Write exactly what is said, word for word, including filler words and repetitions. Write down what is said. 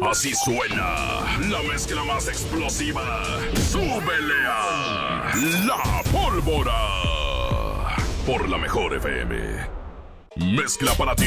Así suena la mezcla más explosiva. ¡Súbele a La Pólvora! Por la Mejor F M. Mezcla para ti